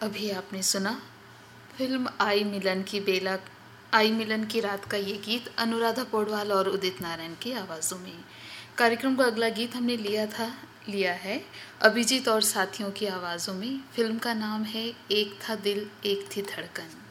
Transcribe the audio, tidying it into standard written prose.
अभी आपने सुना फिल्म आई मिलन की रात का ये गीत अनुराधा पौडवाल और उदित नारायण की आवाज़ों में। कार्यक्रम का अगला गीत हमने लिया है अभिजीत और साथियों की आवाज़ों में। फिल्म का नाम है एक था दिल एक थी धड़कन।